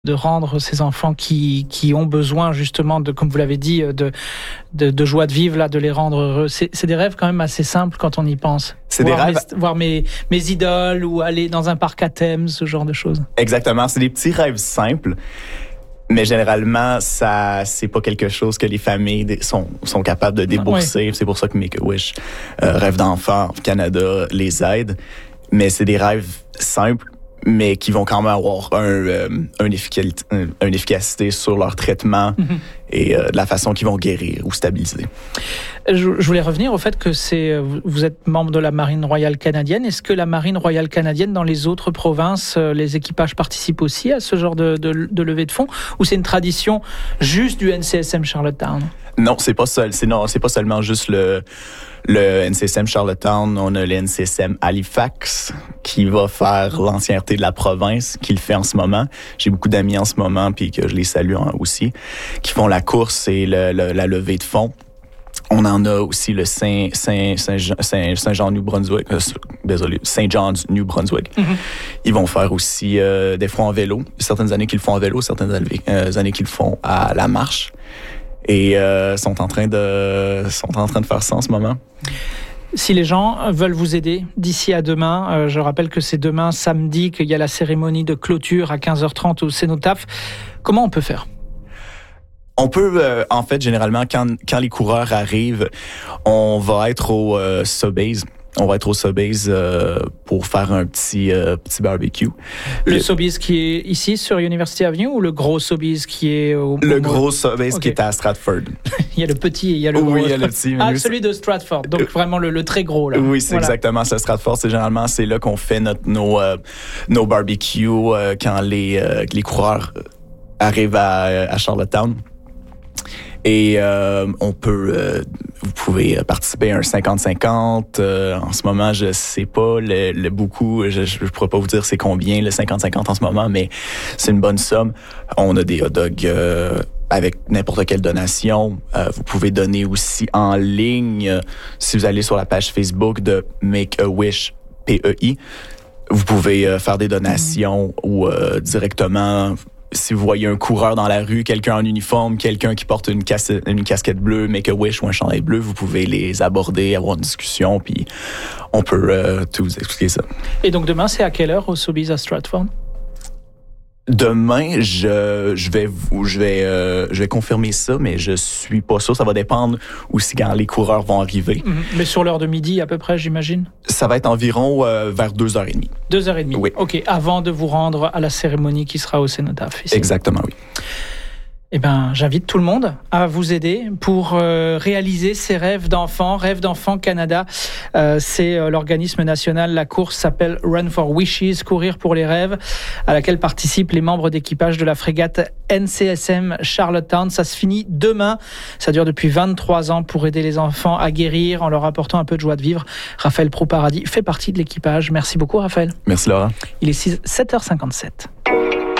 de rendre ces enfants qui ont besoin justement de, comme vous l'avez dit, de joie de vivre, là, de les rendre heureux. C'est des rêves quand même assez simples quand on y pense. C'est des rêves... Voir mes idoles ou aller dans un parc à thème, ce genre de choses. Exactement, c'est des petits rêves simples. Mais généralement, c'est pas quelque chose que les familles sont capables de débourser. Ouais. C'est pour ça que Make-A-Wish, Rêve d'enfant Canada les aide. Mais c'est des rêves simples, mais qui vont quand même avoir une efficacité sur leur traitement et de la façon qu'ils vont guérir ou stabiliser. Je voulais revenir au fait que vous êtes membre de la Marine royale canadienne. Est-ce que la Marine royale canadienne, dans les autres provinces, les équipages participent aussi à ce genre de levée de fonds, ou c'est une tradition juste du NCSM Charlottetown? Non, c'est pas seulement juste le NCSM Charlottetown. On a le NCSM Halifax qui va faire l'entièreté de la province, qui le fait en ce moment. J'ai beaucoup d'amis en ce moment, puis que je les salue aussi, qui font la course et la levée de fonds. On en a aussi le Saint John's, New Brunswick. Ils vont faire aussi des fois en vélo. Certaines années qu'ils le font en vélo, certaines années qu'ils le font à la marche. Et sont en train de faire ça en ce moment. Si les gens veulent vous aider d'ici à demain, je rappelle que c'est demain samedi qu'il y a la cérémonie de clôture à 15h30 au Cénotaphe. Comment on peut faire? On peut, en fait, généralement, quand les coureurs arrivent, on va être au Sobeys. On va être au Sobeys pour faire un petit barbecue. Le Sobeys qui est ici sur University Avenue, ou le gros Sobeys qui est Le gros Sobeys qui est à Stratford. Il y a le petit et il y a le gros. Oui, il y a le petit. Celui de Stratford. Donc vraiment le très gros là. Oui, c'est exactement ça. Stratford, c'est là qu'on fait nos barbecues quand les coureurs arrivent à Charlottetown. Et vous pouvez participer à un 50-50. En ce moment, je sais pas le beaucoup. Je pourrais pas vous dire c'est combien le 50-50 en ce moment, mais c'est une bonne somme. On a des hot dogs avec n'importe quelle donation. Vous pouvez donner aussi en ligne si vous allez sur la page Facebook de Make-A-Wish PEI. Vous pouvez faire des donations ou directement. Si vous voyez un coureur dans la rue, quelqu'un en uniforme, quelqu'un qui porte une casquette bleue, Make-A-Wish ou un chandail bleu, vous pouvez les aborder, avoir une discussion, puis on peut tout vous expliquer ça. Et donc demain, c'est à quelle heure au Sobeys à Stratford? Demain, je vais confirmer ça, mais je suis pas sûr. Ça va dépendre aussi quand les coureurs vont arriver. Mais sur l'heure de midi à peu près, j'imagine? Ça va être environ vers 2h30. 2h30? Oui. OK, avant de vous rendre à la cérémonie qui sera au Cénotaphe ici. Exactement, oui. Eh bien, j'invite tout le monde à vous aider pour réaliser ces rêves d'enfants. Rêves d'enfants Canada, c'est l'organisme national. La course s'appelle Run for Wishes, courir pour les rêves, à laquelle participent les membres d'équipage de la frégate NCSM Charlottetown. Ça se finit demain. Ça dure depuis 23 ans pour aider les enfants à guérir en leur apportant un peu de joie de vivre. Raphaël Proux-Paradis fait partie de l'équipage. Merci beaucoup, Raphaël. Merci, Laura. Il est 7h57.